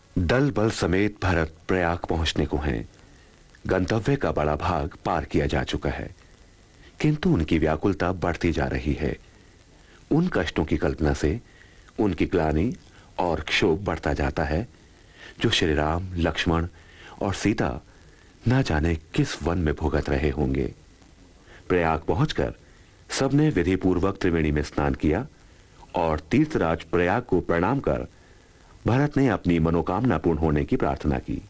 दल बल समेत भरत प्रयाग पहुंचने को हैं। गंतव्य का बड़ा भाग पार किया जा चुका है, किंतु उनकी व्याकुलता बढ़ती जा रही है। उन कष्टों की कल्पना से उनकी ग्लानि और क्षोभ बढ़ता जाता है, जो श्री राम, लक्ष्मण और सीता न जाने किस वन में भुगत रहे होंगे। प्रयाग पहुंचकर सबने विधि पूर्वक त्रिवेणी में स्नान किया और तीर्थराज प्रयाग को प्रणाम कर भरत ने अपनी मनोकामना पूर्ण होने की प्रार्थना की।